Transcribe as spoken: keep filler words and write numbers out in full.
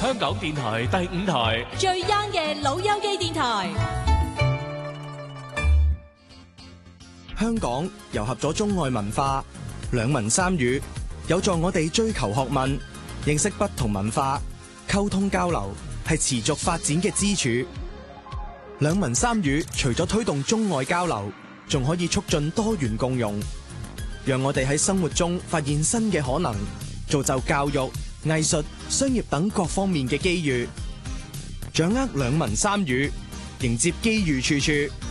香港電台第五台最 young 嘅老友記電台。 香港糅合咗中外文化，兩文三語，有助我哋追求學問，認識不同文化，溝通交流係持續發展嘅支柱。兩文三語除咗推動中外交流，仲可以促進多元共融，讓我哋喺生活中發現新嘅可能，造就教育、藝術、商業等各方面嘅機遇，掌握兩文三語，迎接機遇處處。